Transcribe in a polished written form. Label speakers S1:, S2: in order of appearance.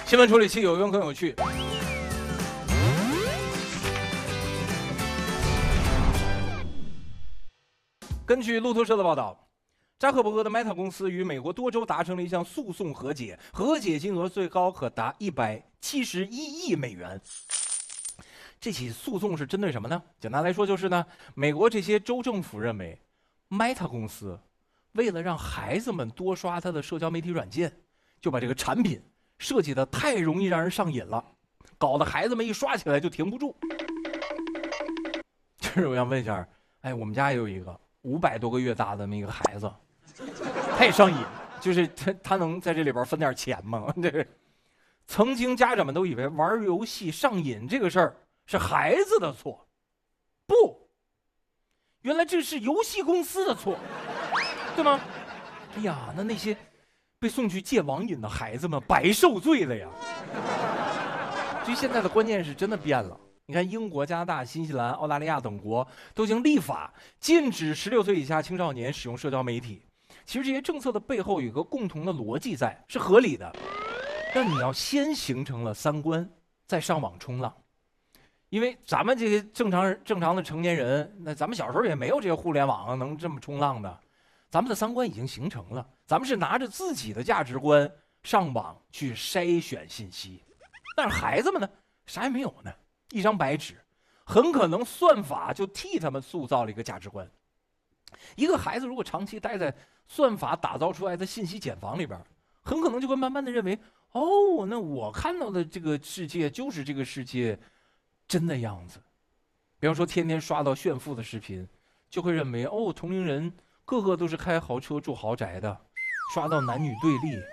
S1: 新闻处理器有用更有趣。根据路透社的报道，扎克伯格的 Meta 公司与美国多州达成了一项诉讼和解，和解金额最高可达171亿美元。这起诉讼是针对什么呢？简单来说就是呢，美国这些州政府认为 Meta 公司为了让孩子们多刷它的社交媒体软件，就把这个产品设计得太容易让人上瘾了，搞得孩子们一刷起来就停不住。就是我想问一下，我们家也有一个500多个月大的那个孩子，他也上瘾，就是他能在这里边分点钱吗？这个曾经家长们都以为玩游戏上瘾这个事儿是孩子的错，不，原来这是游戏公司的错，对吗？哎呀，那些被送去戒网瘾的孩子们白受罪了呀！所以现在的观念是真的变了。你看，英国、加拿大、新西兰、澳大利亚等国都已经立法禁止16岁以下青少年使用社交媒体。其实这些政策的背后有一个共同的逻辑在，是合理的。但你要先形成了三观，再上网冲浪。因为咱们这些正常的成年人，那咱们小时候也没有这些互联网能这么冲浪的，咱们的三观已经形成了，咱们是拿着自己的价值观上网去筛选信息。但是孩子们呢，啥也没有呢，一张白纸，很可能算法就替他们塑造了一个价值观。一个孩子如果长期待在算法打造出来的信息茧房里边，很可能就会慢慢的认为，哦，那我看到的这个世界就是这个世界真的样子。比方说天天刷到炫富的视频，就会认为，哦，同龄人个个都是开豪车住豪宅的，刷到男女对立，